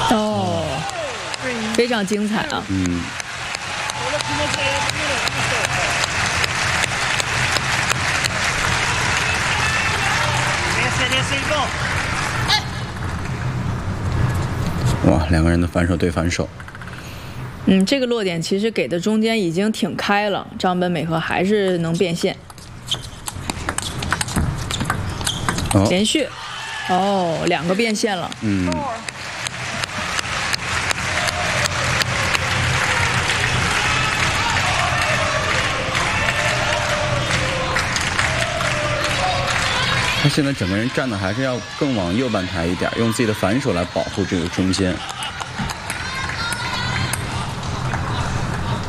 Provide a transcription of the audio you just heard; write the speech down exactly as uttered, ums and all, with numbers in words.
哦，非常精彩啊！ 嗯。哇，两个人的反手对反手。 嗯，这个落点其实给的中间已经挺开了，张本美和还是能变现。 哦， 连续，哦，两个变现了。 嗯。他现在整个人站的还是要更往右半台一点，用自己的反手来保护这个中间。